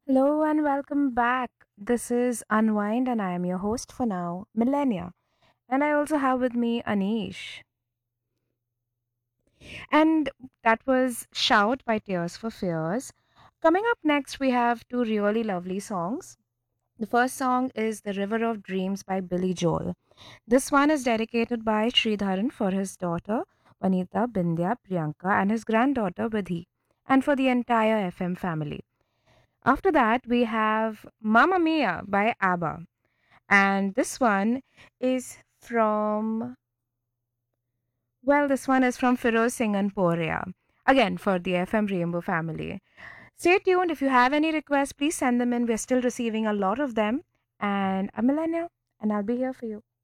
Hello and welcome back. This is Unwind, and I am your host for now, Millennia. And I also have with me Anish. And that was Shout by Tears for Fears. Coming up next, we have two really lovely songs. The first song is The River of Dreams by Billy Joel. This one is dedicated by Sridharan for his daughter, Vanita Bindya Priyanka, and his granddaughter Vidhi, and for the entire FM family. After that, we have Mamma Mia by ABBA. And this one is this one is from Firoz Singh and Poria. Again, for the FM Rainbow family. Stay tuned. If you have any requests, please send them in. We're still receiving a lot of them. And I'm Millennia, and I'll be here for you.